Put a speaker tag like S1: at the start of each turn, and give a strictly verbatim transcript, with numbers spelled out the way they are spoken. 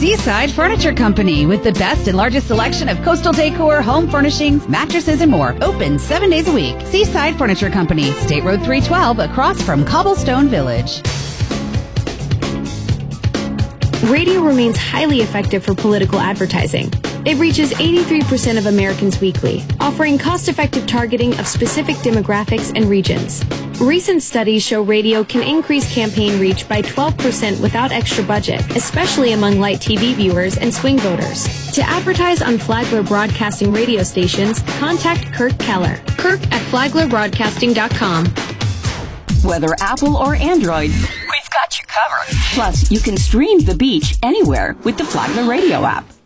S1: Seaside Furniture Company, with the best and largest selection of coastal decor, home furnishings, mattresses, and more. Open seven days a week. Seaside Furniture Company, State Road three twelve, across from Cobblestone Village.
S2: Radio remains highly effective for political advertising. It reaches eighty-three percent of Americans weekly, offering cost-effective targeting of specific demographics and regions. Recent studies show radio can increase campaign reach by twelve percent without extra budget, especially among light T V viewers and swing voters. To advertise on Flagler Broadcasting radio stations, contact Kirk Keller. Kirk at flagler broadcasting dot com.
S3: Whether Apple or Android, we've got you covered. Plus, you can stream The Beach anywhere with the Flagler Radio app.